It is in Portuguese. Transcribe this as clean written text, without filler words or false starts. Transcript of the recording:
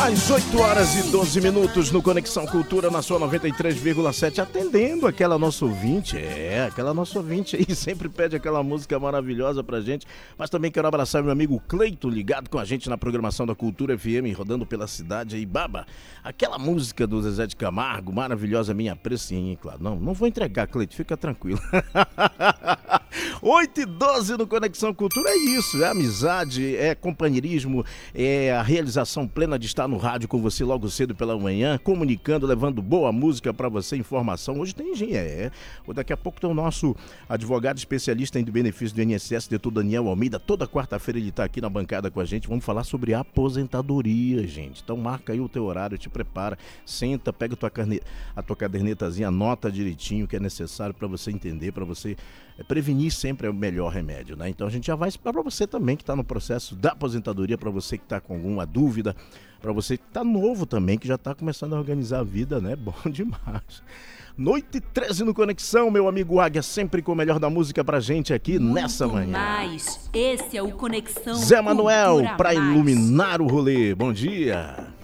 Às 8 horas e 12 minutos no Conexão Cultura na sua 93,7, atendendo aquela nossa ouvinte, aquela nossa ouvinte aí sempre pede aquela música maravilhosa pra gente, mas também quero abraçar meu amigo Cleito, ligado com a gente na programação da Cultura FM, rodando pela cidade aí, baba, aquela música do Zezé de Camargo, maravilhosa, minha precinha, claro, não vou entregar, Cleito, fica tranquilo. 8 e 12 no Conexão Cultura, é isso, é amizade, é companheirismo, é a realização plena de estar no rádio com você logo cedo pela manhã, comunicando, levando boa música pra você, informação. Hoje tem engenheiro, daqui a pouco tem o nosso advogado especialista em benefício do INSS, doutor Daniel Almeida, toda quarta-feira ele tá aqui na bancada com a gente, vamos falar sobre aposentadoria, gente. Então marca aí o teu horário, te prepara, senta, pega a tua cadernetazinha, anota direitinho o que é necessário pra você entender, pra você prevenir sempre é o melhor remédio, né? Então a gente já vai explicar para você também que está no processo da aposentadoria, para você que está com alguma dúvida, para você que está novo também, que já está começando a organizar a vida, né? Bom demais. Noite 13 no Conexão, meu amigo Águia, sempre com o melhor da música pra gente aqui muito nessa manhã. Mais. Esse é o Conexão Zé Manuel, para iluminar o rolê. Bom dia.